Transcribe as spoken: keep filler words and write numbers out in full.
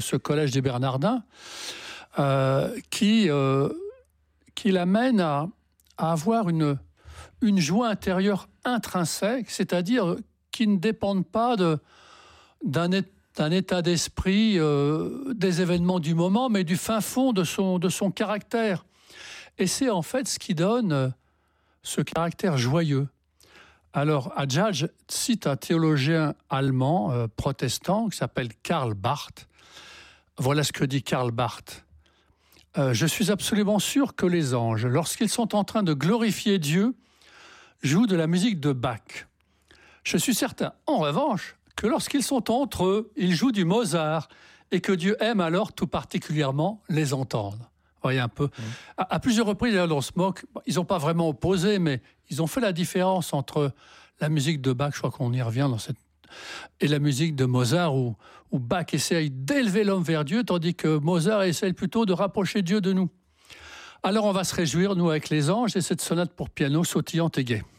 ce collège des Bernardins, euh, qui, euh, qui l'amène à, à avoir une, une joie intérieure intrinsèque, c'est-à-dire qui ne dépendent pas de, d'un, é- d'un état d'esprit, euh, des événements du moment, mais du fin fond de son, de son caractère. Et c'est en fait ce qui donne euh, ce caractère joyeux. Alors, Hadjadj cite un théologien allemand, euh, protestant, qui s'appelle Karl Barth. Voilà ce que dit Karl Barth. Euh, « Je suis absolument sûr que les anges, lorsqu'ils sont en train de glorifier Dieu, jouent de la musique de Bach. Je suis certain, en revanche, que lorsqu'ils sont entre eux, ils jouent du Mozart et que Dieu aime alors tout particulièrement les entendre. » Vous voyez un peu. Mmh. À, à plusieurs reprises, d'ailleurs, on se moque. Ils n'ont pas vraiment opposé, mais ils ont fait la différence entre la musique de Bach, je crois qu'on y revient dans cette... et la musique de Mozart, où, où Bach essaye d'élever l'homme vers Dieu, tandis que Mozart essaye plutôt de rapprocher Dieu de nous. Alors on va se réjouir, nous, avec les anges, et cette sonate pour piano sautillante et gaie.